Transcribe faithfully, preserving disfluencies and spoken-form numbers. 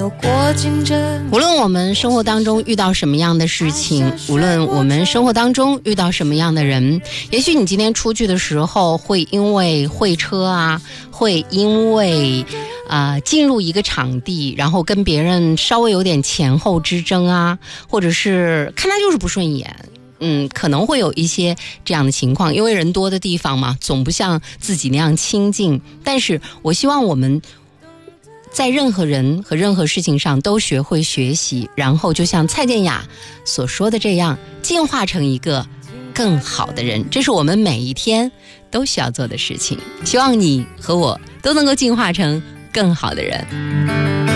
有过竞争。 无论我们生活当中遇到什么样的事情，无论我们生活当中遇到什么样的人，也许你今天出去的时候会因为会车啊，会因为啊、呃、进入一个场地，然后跟别人稍微有点前后之争啊，或者是看他就是不顺眼。嗯，可能会有一些这样的情况，因为人多的地方嘛，总不像自己那样亲近。但是我希望我们在任何人和任何事情上都学会学习，然后就像蔡健雅所说的这样，进化成一个更好的人，这是我们每一天都需要做的事情。希望你和我都能够进化成更好的人。